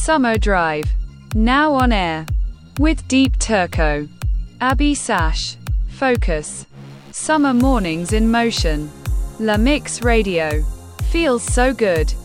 Summer Drive. Now on air. With Deep Turco. Abby Sash. Focus. Summer mornings in motion. La Mix Radio. Feels so good.